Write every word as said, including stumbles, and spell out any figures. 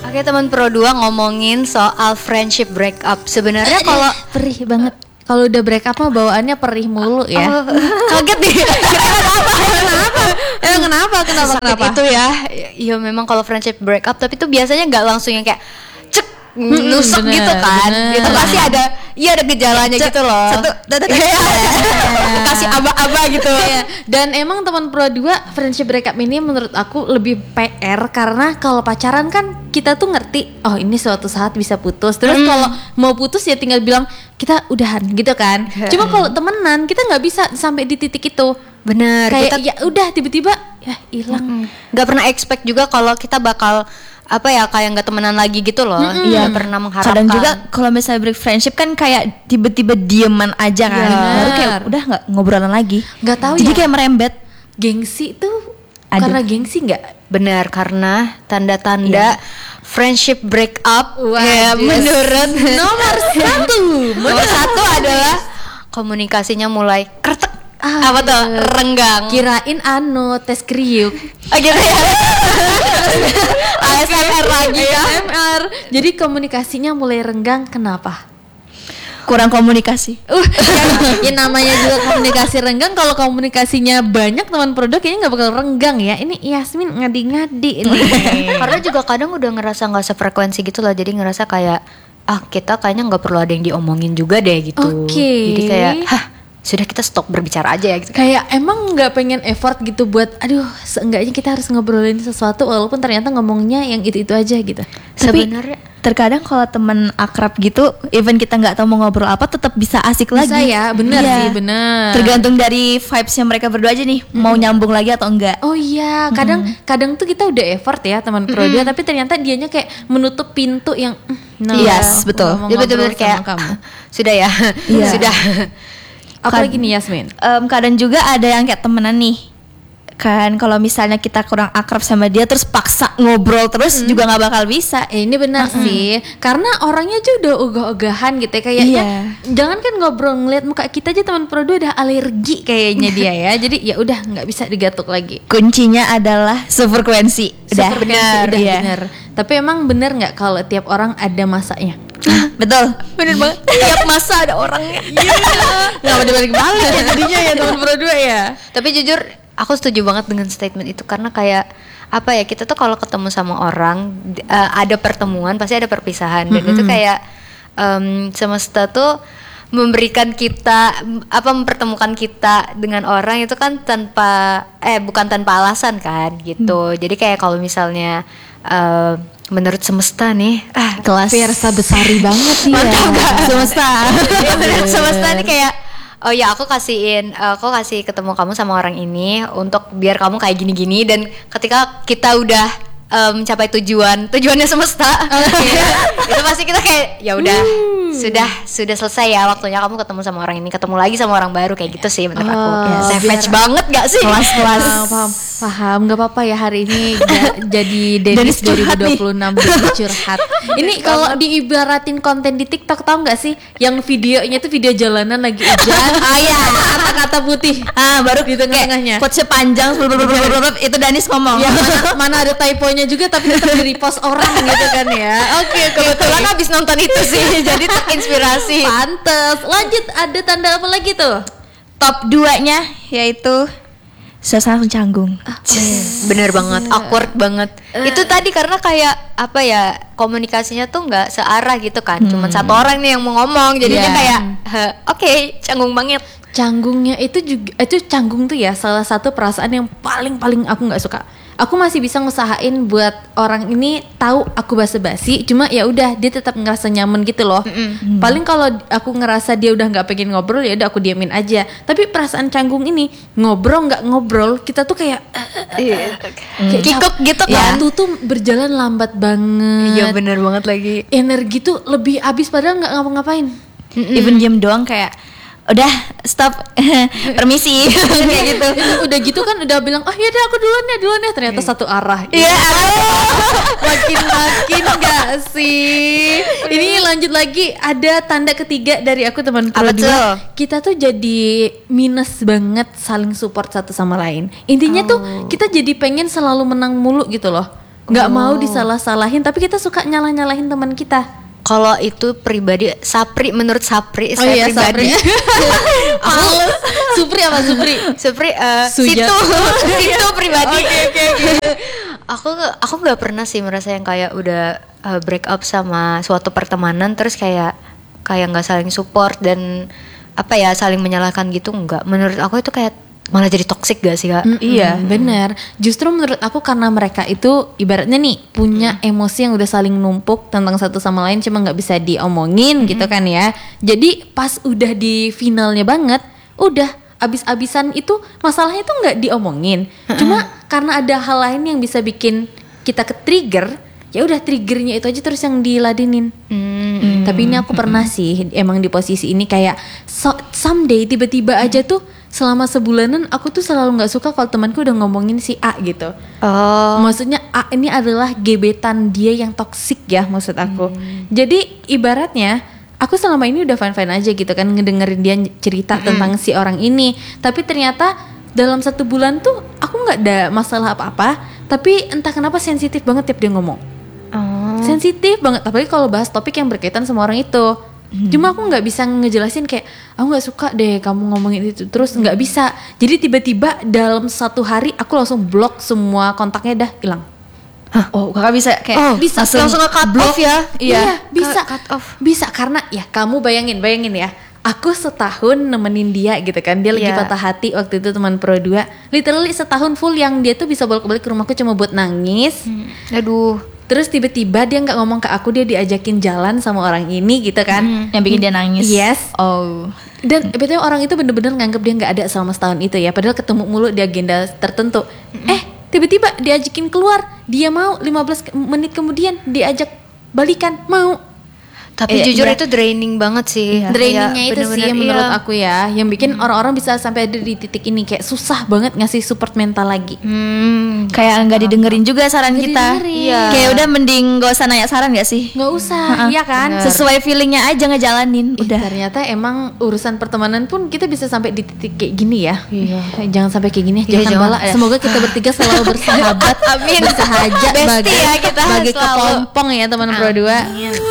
Oke teman Pro dua ngomongin soal friendship breakup. Sebenarnya kalau perih banget. Kalau udah breakup mah bawaannya perih mulu ya. Oh, kaget nih. Kenapa? Kenapa? Eh kenapa? Kenapa? Kenapa? Itu ya. Iya memang kalau friendship breakup tapi itu biasanya nggak langsung yang kayak cek nusuk bener, gitu kan. bener. Itu pasti ada iya ada gejalanya Cek, gitu loh. satu, dadah, kasih aba-aba gitu. Iya. Dan emang teman Pro dua friendship breakup ini menurut aku lebih P R karena kalau pacaran kan kita tuh ngerti oh ini suatu saat bisa putus. Terus Hmm. kalau mau putus ya tinggal bilang kita udahan gitu kan. Cuma kalau temenan kita nggak bisa sampai di titik itu. Bener. Kayak Kita ya udah tiba-tiba ya hilang. nggak pernah expect juga kalau kita bakal apa ya kayak nggak temenan lagi gitu loh. Iya, Nggak pernah mengharapkan. Kadang juga kalau misalnya break friendship kan kayak tiba-tiba dieman aja kan. Iya. Baru kayak udah nggak ngobrolan lagi. Nggak tahu Jadi ya. kayak merembet. Gengsi tuh Aduh. karena gengsi nggak? Benar karena tanda-tanda friendship breakup ya, Waduh. menurut Nomor satu. nomor satu adalah komunikasinya mulai kretek. Ah, Apa tuh? Renggang. Kirain anu tes kriuk. Oh gitu ya. A S M R lagi ya. A S M R. Jadi komunikasinya mulai renggang kenapa? Kurang komunikasi. Uh, kan, ya namanya juga komunikasi renggang. Kalau komunikasinya banyak teman produk kayaknya nggak bakal renggang ya. Ini Yasmin ngadi-ngadi nih. Karena juga kadang udah ngerasa nggak sefrekuensi gitu lah. Jadi ngerasa kayak ah kita kayaknya nggak perlu ada yang diomongin juga deh gitu. Oke. Jadi kayak hah sudah kita stop berbicara aja ya gitu. Kayak emang nggak pengen effort gitu buat aduh seenggaknya kita harus ngobrolin sesuatu walaupun ternyata ngomongnya yang itu-itu aja gitu. Tapi Sebenarnya terkadang kalau temen akrab gitu, even kita nggak tahu mau ngobrol apa, tetap bisa asik Bisa lagi. ya, bener Iya. sih, bener. Tergantung dari vibesnya mereka berdua aja nih, mau nyambung lagi atau enggak. Oh iya, kadang kadang tuh kita udah effort ya teman pro dua, tapi ternyata dianya kayak menutup pintu yang nah, Yes, aku betul. nggak mau dia betul-betul ngobrol kayak sama kamu. sudah ya. Iya. Sudah. Apalagi nih Yasmin? Em, kadang juga ada yang kayak temenan nih, kan kalau misalnya kita kurang akrab sama dia terus paksa ngobrol terus juga nggak bakal bisa. Eh, ini benar sih, karena orangnya aja udah ogah-ogahan gitu ya kayaknya. Iya. Jangan kan ngobrol ngeliat muka kita aja teman pro dua udah alergi kayaknya dia ya. Jadi ya udah nggak bisa digatuk lagi. Kuncinya adalah sefrekuensi. Udah Sefrekuensi, udah iya. bener. Tapi emang bener nggak kalau tiap orang ada masanya? Betul. Bener banget. Tiap masa ada orangnya. Nggak mau dibalik-balik ya jadinya ya teman pro dua ya. Tapi jujur aku setuju banget dengan statement itu karena kayak apa ya kita tuh kalau ketemu sama orang d- uh, ada pertemuan pasti ada perpisahan dan itu kayak um, semesta tuh memberikan kita m- apa mempertemukan kita dengan orang itu kan tanpa eh bukan tanpa alasan kan gitu. Jadi kayak kalau misalnya uh, menurut semesta nih ah Kelas Versa besari banget ya. semesta. ya, menurut semesta nih kayak oh ya aku kasihin aku kasih ketemu kamu sama orang ini untuk biar kamu kayak gini-gini dan ketika kita udah um, mencapai tujuan tujuannya semesta itu pasti kita kayak ya udah sudah sudah selesai ya waktunya kamu ketemu sama orang ini ketemu lagi sama orang baru kayak gitu sih menurut aku Oh, ya, savage biar- banget gak sih Kelas-kelas. Paham, paham, paham, nggak apa-apa ya hari ini ja- jadi Dennis Dennis curhat dua ribu dua puluh enam curhat. Ini kalau diibaratin konten di TikTok tahu nggak sih, yang videonya tuh video jalanan lagi hujan, Ah iya. kata-kata putih Ah baru di tengah-tengahnya. quotes panjang itu Danis ngomong. Ya mana, mana ada typonya juga tapi tetap di repost orang gitu kan ya. Oke, kebetulan habis nonton itu sih jadi terinspirasi pantes. Lanjut, ada tanda apa lagi tuh? Top dua-nya yaitu suasana canggung. bener banget awkward banget itu tadi karena kayak apa ya komunikasinya tuh nggak searah gitu kan cuman satu orang nih yang mau ngomong jadinya Iya. kayak "Heh, oke canggung banget Canggungnya itu juga itu canggung tuh ya salah satu perasaan yang paling paling aku nggak suka. Aku masih bisa ngusahain buat orang ini tahu aku basa-basi, cuma ya udah dia tetap ngerasa nyaman gitu loh. Paling kalau aku ngerasa dia udah nggak pengen ngobrol ya udah aku diamin aja. Tapi perasaan canggung ini ngobrol nggak ngobrol kita tuh kayak kayak kikuk gitu kan waktu tuh berjalan lambat banget. iya bener banget lagi Energi tuh lebih habis padahal nggak ngapa-ngapain. Even diem doang kayak udah stop permisi kayak gitu. Udah gitu kan udah bilang oh ya udah aku duluan ya duluan ya ternyata satu arah. Iya. Makin-makin gak sih? Ini lanjut lagi, ada tanda ketiga dari aku teman pro Apa dua. tuh? Kita tuh jadi minus banget saling support satu sama lain. Intinya tuh kita jadi pengen selalu menang mulu gitu loh. nggak Oh. mau disalah-salahin, tapi kita suka nyalah-nyalahin teman kita. Kalau itu pribadi, Sapri menurut Sapri, Oh saya iya, pribadi. Aku Supri apa Supri? Sapri, eh, Sujat. situ, situ pribadi. Aku nggak- aku nggak pernah sih merasa yang kayak udah uh, break up sama suatu pertemanan terus kayak kayak nggak saling support dan apa ya saling menyalahkan gitu, nggak. Menurut aku itu kayak malah jadi toxic gak sih Kak? Iya, benar. Justru menurut aku karena mereka itu ibaratnya nih punya emosi yang udah saling numpuk tentang satu sama lain, cuma nggak bisa diomongin gitu kan ya. Jadi pas udah di finalnya banget, udah abis-abisan itu masalahnya itu nggak diomongin. Cuma karena ada hal lain yang bisa bikin kita ke trigger, ya udah triggernya itu aja terus yang diladenin. Hmm. Tapi ini aku pernah sih emang di posisi ini kayak so, someday tiba-tiba aja tuh selama sebulanan aku tuh selalu nggak suka kalau temanku udah ngomongin si A gitu. Oh, Maksudnya A ini adalah gebetan dia yang toksik ya maksud aku. Jadi ibaratnya aku selama ini udah fine-fine aja gitu kan ngedengerin dia cerita tentang si orang ini. Tapi ternyata dalam satu bulan tuh aku nggak ada masalah apa-apa. Tapi entah kenapa sensitif banget tiap dia ngomong. oh. Sensitif banget, apalagi kalau bahas topik yang berkaitan sama orang itu. Cuma aku nggak bisa ngejelasin kayak aku nggak suka deh kamu ngomongin itu terus, nggak bisa. Jadi tiba-tiba dalam satu hari aku langsung blok semua kontaknya, dah hilang. Oh, kakak bisa kayak Oh, bisa langsung nge-cut off ya? Iya, bisa Cut off. Bisa karena ya kamu bayangin, bayangin ya. Aku setahun nemenin dia gitu kan. Dia lagi Iya. patah hati waktu itu teman pro dua. Literally setahun full yang dia tuh bisa bolak-balik ke rumahku cuma buat nangis. Aduh. Terus tiba-tiba dia nggak ngomong ke aku, dia diajakin jalan sama orang ini gitu kan. yang bikin dia nangis. Yes. Oh. Dan betulnya orang itu bener-bener nganggep dia nggak ada selama setahun itu ya. Padahal ketemu mulu di agenda tertentu. Eh tiba-tiba diajakin keluar, dia mau lima belas ke- menit kemudian diajak balikan, mau. Tapi Iya, jujur iya. itu draining banget sih. Drainingnya Kayak itu sih bener-bener, yang menurut iya. aku ya, yang bikin orang-orang bisa sampai ada di titik ini kayak susah banget ngasih support mental lagi. Hmm. Kayak nggak didengerin juga saran Nggak kita. didengerin. Iya. Kayak udah mending gak usah nanya saran gak sih? Nggak usah, iya kan? Bener. Sesuai feelingnya aja ngejalanin. Ih, Udah. ternyata emang urusan pertemanan pun kita bisa sampai di titik kayak gini ya. Iya. Jangan sampai kayak gini, Iya, jangan jangan. bala ya. Semoga kita bertiga selalu bersahabat, Amin. bersahaja, Bestie bagai, ya kita bagai selalu. kepompong ya teman pro dua. Amin.